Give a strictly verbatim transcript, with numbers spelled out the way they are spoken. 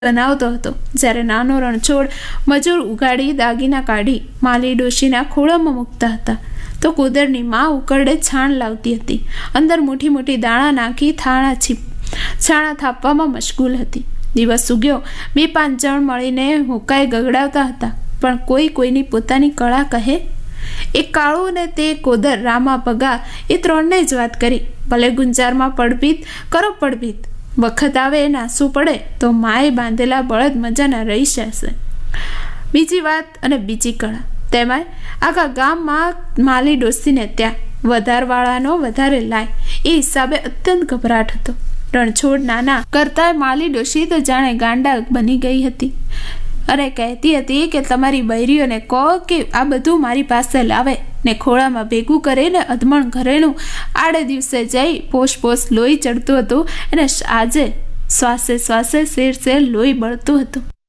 બનાવતો હતો। જ્યારે નાનો રણછોડ મજૂર ઉગાડી દાગીના કાઢી માલી ડોશીના ખોળામાં મૂકતા હતા તો કુદરની માં ઉકરડે છાણ લાવતી હતી। અંદર મોટી મોટી દાણા નાખી થાણા છીપ છાણા થાપવામાં મશગુલ હતી। દિવસ ઉગ્યો, બે પાંચ જણ મળીને હુકાઈ ગગડાવતા હતા, પણ કોઈ કોઈની પોતાની કળા કહે। એક કાળું ને તે કોદર રામા પગા એ ત્રણને જ વાત કરી, ભલે ગુંજારમાં પડભીત કરો પડભીત, વખત આવે નાસવું પડે તો માએ બાંધેલા બળદ મજાના રહી જશે। બીજી વાત અને બીજી કળા, તેમાંય આખા ગામમાં માલી ડોસીને ત્યાં વધારવાળાનો વધારે લાય એ હિસાબે અત્યંત ગભરાટ હતો। રણછોડ નાના કરતા માલી ડોશી તો જાણે ગાંડા બની ગઈ હતી અને કહેતી હતી કે તમારી બૈરીઓને કહો કે આ બધું મારી પાસે લાવે ને ખોળામાં ભેગું કરીને અધમણ ઘરેણું આડે દિવસે જઈ પોષ પોષ લોહી ચડતું હતું અને આજે શ્વાસે શ્વાસે શેર શેર લોહી બળતું હતું।